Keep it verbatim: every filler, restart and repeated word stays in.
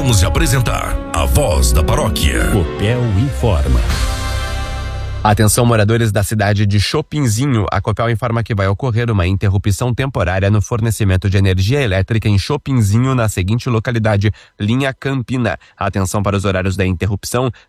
Acabamos de apresentar A Voz da Paróquia. Copel informa. Atenção, moradores da cidade de Chopinzinho. A Copel informa que vai ocorrer uma interrupção temporária no fornecimento de energia elétrica em Chopinzinho, na seguinte localidade: linha Campina. Atenção para os horários da interrupção: